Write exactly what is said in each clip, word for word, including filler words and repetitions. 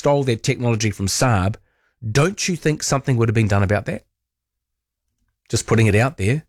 stole their technology from Saab, don't you think something would have been done about that? Just putting it out there.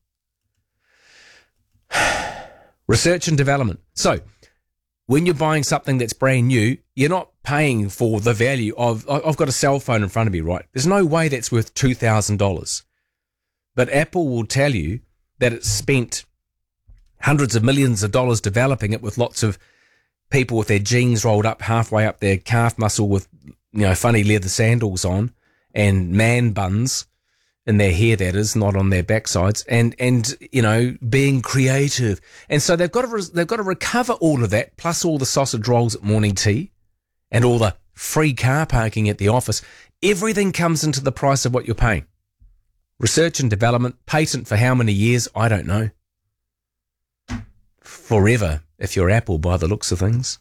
Research and development. So, when you're buying something that's brand new, you're not paying for the value of, I've got a cell phone in front of me, right? There's no way that's worth two thousand dollars. But Apple will tell you that it's spent hundreds of millions of dollars developing it with lots of people with their jeans rolled up halfway up their calf muscle with, you know, funny leather sandals on and man buns in their hair, that is, not on their backsides, and, and you know, being creative. And so they've got to re- they've got to recover all of that, plus all the sausage rolls at morning tea and all the free car parking at the office. Everything comes into the price of what you're paying. Research and development, patent for how many years? I don't know. Forever, if you're Apple, by the looks of things.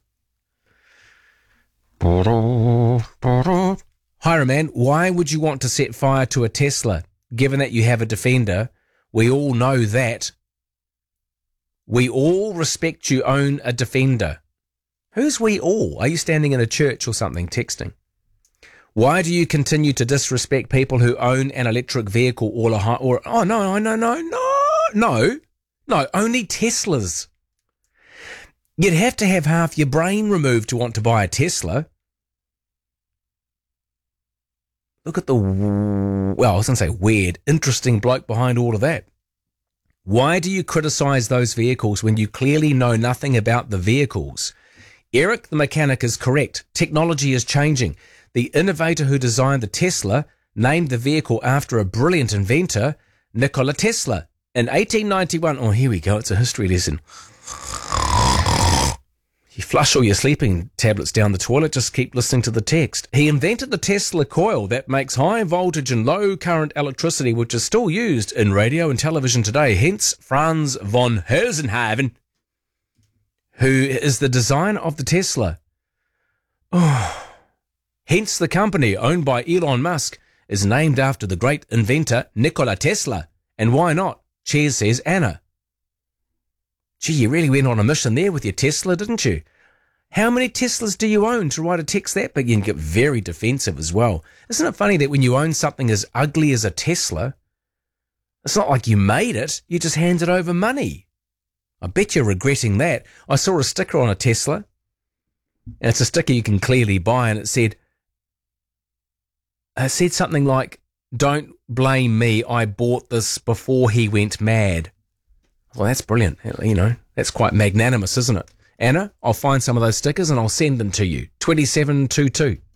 Hiram, man, why would you want to set fire to a Tesla? Given that you have a Defender, we all know that. We all respect you own a Defender. Who's we all? Are you standing in a church or something, texting? Why do you continue to disrespect people who own an electric vehicle or a high, or oh no, no, no, no, no, no, only Teslas. You'd have to have half your brain removed to want to buy a Tesla. Look at the, well, I was going to say weird, interesting bloke behind all of that. Why do you criticise those vehicles when you clearly know nothing about the vehicles? Eric the mechanic is correct. Technology is changing. The innovator who designed the Tesla named the vehicle after a brilliant inventor, Nikola Tesla. In eighteen ninety-one, oh, here we go, it's a history lesson. You flush all your sleeping tablets down the toilet, just keep listening to the text. He invented the Tesla coil that makes high voltage and low current electricity, which is still used in radio and television today. Hence, Franz von Herzenhaven, who is the designer of the Tesla. Oh. Hence, the company owned by Elon Musk is named after the great inventor Nikola Tesla. And why not? Cheers, says Anna. Gee, you really went on a mission there with your Tesla, didn't you? How many Teslas do you own to write a text that big? You can get very defensive as well. Isn't it funny that when you own something as ugly as a Tesla, it's not like you made it, you just handed over money. I bet you're regretting that. I saw a sticker on a Tesla, and it's a sticker you can clearly buy, and it said, it said something like, "Don't blame me, I bought this before he went mad." Well, that's brilliant. You know, that's quite magnanimous, isn't it? Anna, I'll find some of those stickers and I'll send them to you. twenty-seven twenty-two